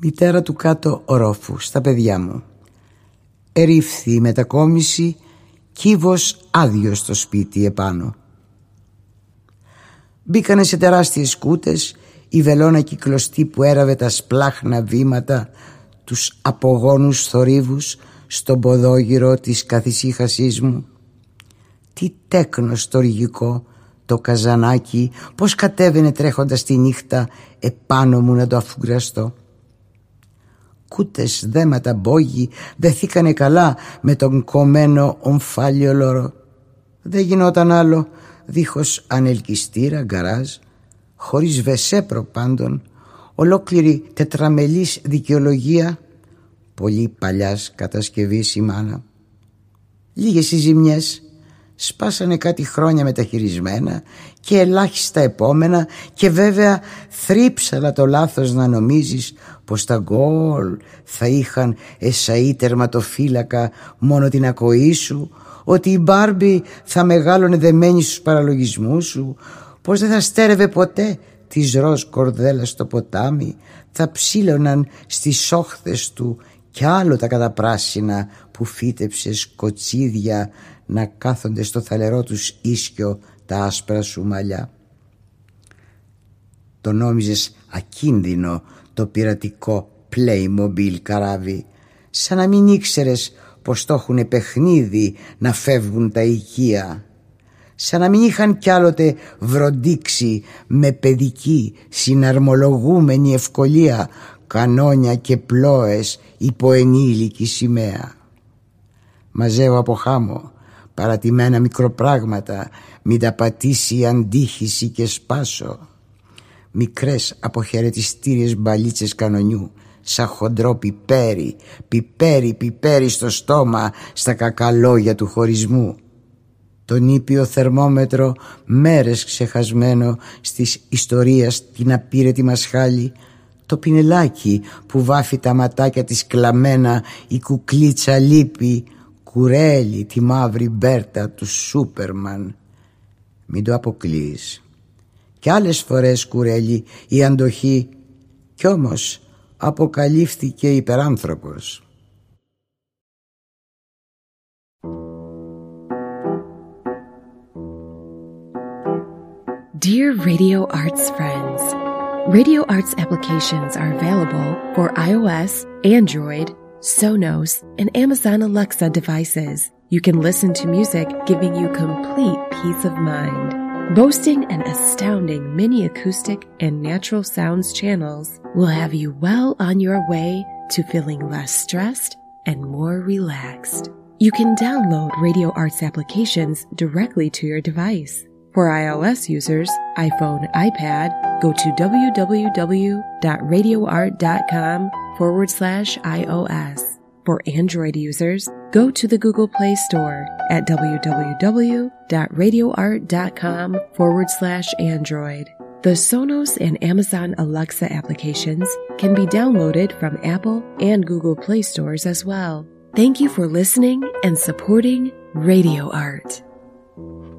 Μητέρα του κάτω ορόφου, στα παιδιά μου. Ερήφθη η μετακόμιση, κύβος άδειος στο σπίτι επάνω. Μπήκανε σε τεράστιες κούτες η βελόνα κυκλωστή που έραβε τα σπλάχνα βήματα, τους απογόνους θορύβους στον ποδόγυρο της καθησύχασής μου. Τι τέκνο στοργικό το καζανάκι, πως κατέβαινε τρέχοντας τη νύχτα επάνω μου να το αφουγκραστώ. Κούτες, δέματα, μπόγι δεθήκανε καλά με τον κομμένο ομφάλιο λόρο. Δεν γινόταν άλλο, δίχως ανελκυστήρα, γκαράζ, χωρίς βεσέ προπάντων, ολόκληρη τετραμελής δικαιολογία, πολύ παλιάς κατασκευής η μάνα. Λίγες οι ζημιές, σπάσανε κάτι χρόνια μεταχειρισμένα και ελάχιστα επόμενα, και βέβαια θρύψαλα το λάθος να νομίζεις πως τα γκολ θα είχαν εσαΐ τερματοφύλακα μόνο την ακοή σου, ότι η Μπάρμπι θα μεγάλωνε δεμένη στους παραλογισμούς σου, πως δεν θα στέρευε ποτέ της ροζ κορδέλας στο ποτάμι, θα ψήλωναν στις όχθες του κι άλλο τα καταπράσινα που φύτεψε σκοτσίδια να κάθονται στο θαλερό τους ίσιο τα άσπρα σου μαλλιά. Το νόμιζες ακίνδυνο το πειρατικό Playmobil καράβι, σαν να μην ήξερες πως το έχουνε παιχνίδι να φεύγουν τα οικεία, σαν να μην είχαν κι άλλοτε βροντίξει με παιδική συναρμολογούμενη ευκολία κανόνια και πλώες υπό ενήλικη σημαία. Μαζεύω από χάμω παρατημένα μικροπράγματα, μην τα πατήσει η αντίχηση και σπάσω. Μικρές αποχαιρετιστήριες μπαλίτσες κανονιού, σαν χοντρό πιπέρι, πιπέρι στο στόμα, στα κακαλόγια του χωρισμού. Τον ήπιο θερμόμετρο μέρες ξεχασμένο στις ιστορίας την απείρετη μασχάλη, το πινελάκι που βάφει τα ματάκια της κλαμμένα η κουκλίτσα λύπη, κουρέλι τη μαύρη μπέρτα του Σούπερμαν. Μην το αποκλείς. Κι άλλες φορές κουρέλι η αντοχή, κι όμως αποκαλύφθηκε υπεράνθρωπος. Dear Radio Arts friends, Radio Arts applications are available for iOS, Android, Sonos, and Amazon Alexa devices. You can listen to music giving you complete peace of mind. Boasting an astounding mini acoustic and natural sounds channels will have you well on your way to feeling less stressed and more relaxed. You can download Radio Arts applications directly to your device. For iOS users, iPhone, iPad, go to www.radioart.com/iOS. For Android users, go to the Google Play Store at www.radioart.com/Android. The Sonos and Amazon Alexa applications can be downloaded from Apple and Google Play stores as well. Thank you for listening and supporting Radio Art.